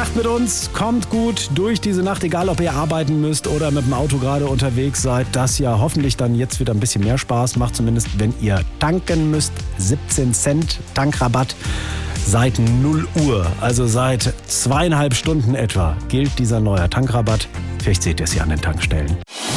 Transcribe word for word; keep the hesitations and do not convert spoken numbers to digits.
Nacht mit uns, kommt gut durch diese Nacht, egal ob ihr arbeiten müsst oder mit dem Auto gerade unterwegs seid. Das ja hoffentlich dann jetzt wieder ein bisschen mehr Spaß macht, zumindest wenn ihr tanken müsst. siebzehn Cent Tankrabatt seit null Uhr, also seit zweieinhalb Stunden etwa gilt dieser neue Tankrabatt. Vielleicht seht ihr es ja an den Tankstellen.